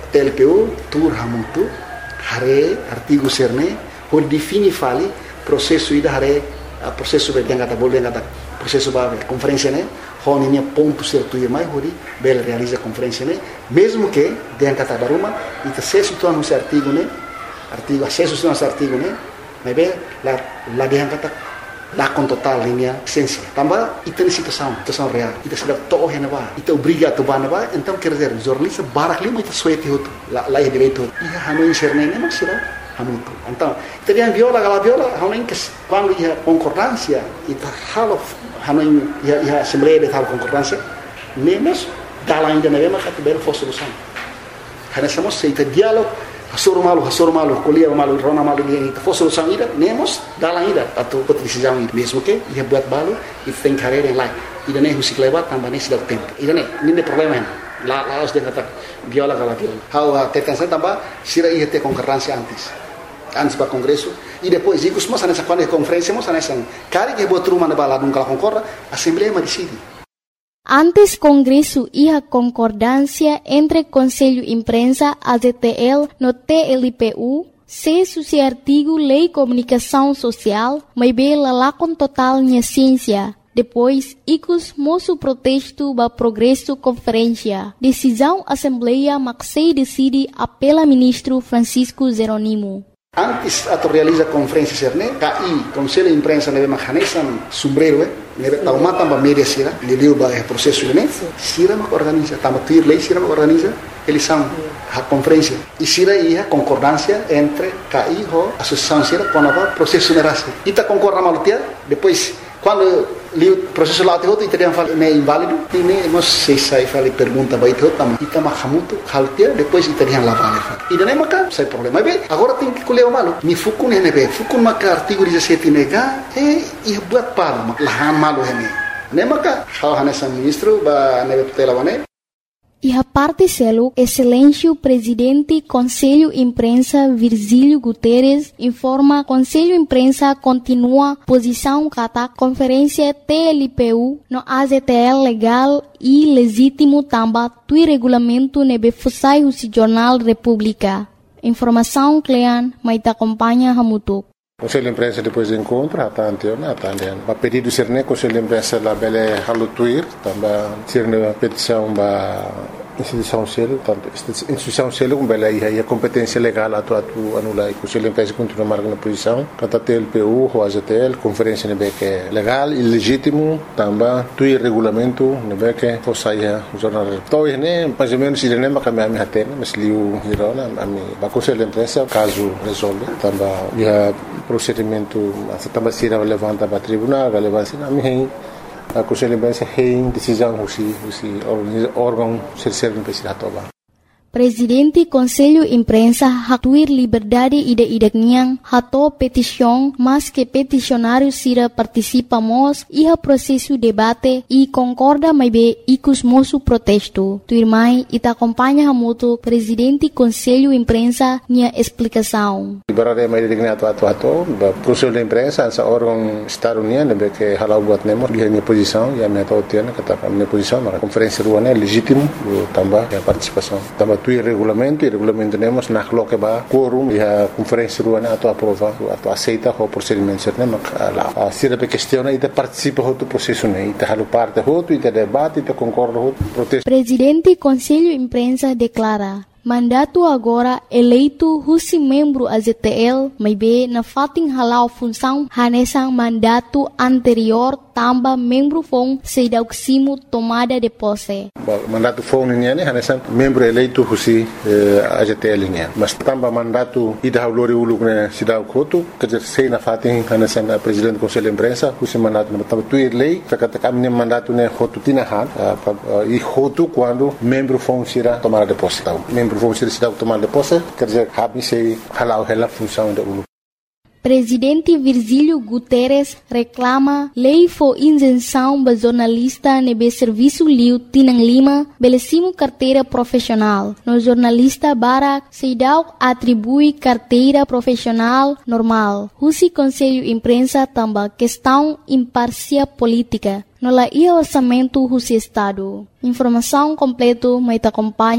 TLPU tur hamutu hare artigo serne por defini fali processo ida hare processo be yang kata boleh kata processo ba conferência né honinha ponto certo e mais hori bela realiza conferência né mesmo que yang kata baruma ita acesso tu anu artigo né artigo acesso tu anu artigo né mas be la yang kata lá com total linha essência também ita ni situação real ita sudah toh henaba ita obriga tu banaba então quer dizer jornalista barak lima ita suete hotu lá é direito ia hanu inserne né mas será hamutu então terian viola hanu que quando ia concordância ita halo hanu ia assembleia de tal concordância nemos dalam ainda neve maka tiber fosse solução hana somos seita diálogo hasur malu kuliah malu rona malu dia itu fosse solução ida nemos dalam ida atau decisão ida mesmo que ia buat balu itu tem carreira em lá ida nem musik lewat tambah nem sudah tempo ida nem problema lá harus dia kata viola how tetansa tambah sira ia ter concordância antes para congresso e depois ikut semua nessa quando conferência semua nessa cari que buat rumah na bala nunca concorda assembleia mas decide. Antes Congresso e a concordância entre Conselho Imprensa, AZTL, no TLPU, se artigo Lei Comunicação Social, mas bela lá com total minha ciência. Depois, icus moço protesto ba progresso conferência. Decisão Assembleia Maxei decide apela ministro Francisco Jeronimo. Antes atau realiza conferência serne, KI, Conselho Imprensa neve mahanesan sombrero, neve tauma tamba media sira, liliu ba processo ini, sira mak organiza, tamba tuir lei sira mak organiza, eleição a conferência. E sira ia concordância entre KI ho associação sira com a processo nerase. Ita concorda malutia, depois quando li processo lá teho itu yang fal ne inválido ini nós sei fali pergunta ba itu tam ita mahamutu haltia depois ita yang lá vale e daí maka sai problema be agora tem que colher o malu mi fukun ne be fukun maka artigo 17 nega e buat pal lahan malu ne maka hal hanesa ministro ba ne telawane. E a parte selo, excelência presidente Conselho Imprensa Virgílio Guterres informa Conselho Imprensa continua posição kata conferência TLPU no AZTL legal e legítimo tamba tui regulamento nebe fusai husi Jornal República. Informação Clean, maita acompanha hamutuk. Conselho de Imprensa depois encontra attenzione a pedido serne Conselho de Imprensa la bele halutuir também serne petição ba instituição selo com bele aí a competência legal atu anula e Conselho de Imprensa continua marcando posição kata TLPU ou AZTL conferência nebe que legal e legítimo também tui regulamento nebe que fosaia jornal to né mais ou menos sirene ba kami haten mas liu hirona ami ba Conselho de Imprensa caso resolve também ia procedimento também se levanta para tribunal relevância na minha a Conselho de Imprensa tem decisão órgão serve para toba. Presidente Conselho Imprensa hatuir liberdade ide niang hato petição mas que peticionário sira participamos e processo debate e concorda mais be icus moço protesto. Tuirmai ita acompanha hamuto Presidente Conselho Imprensa nia explicação. Liberdade mais digna atu Conselho de Imprensa essa órgão Estado União que halau buat nemo dia minha posição e a minha tautiana kata minha posição na conferência ruana legítimo tambah a participação tambah tu regulamento temos na que ba quorum e a conferência ruana atau aprova atau aceita o procedimento certo a sira pe questiona e participa do processo né e halu parte e debate e concorda protesto. Presidente Conselho Imprensa declara mandato agora eleito husi membro AZTL may be na fating halau função hanesang mandato anterior tamba membro fong sedauksimo tomada de posse. Mandato fong niya ni hanesang membro eleito husi AZTL niya. Mas tamba mandato ida haulori uluk na sidaw koto kajer sei na fating hanesang presidente Conselho de Imprensa husi mandato na tamba tuir lei kakatakam ni mandato na hotu tinahan e hotu quando membro fong sira tomada de posse. Vamos ser tomar de posse, quer dizer, habis sei halau hela função da ulu. Presidente Virgílio Guterres reclama lei for isenção ba jornalista nebe serviço liu tinang lima belesimo carteira profissional. No jornalista Barak Seidau atribui carteira profissional normal. Husi Conselho Imprensa tamba questão imparcial política. No la ia orçamento husi Estado. Informação completo, maita acompanha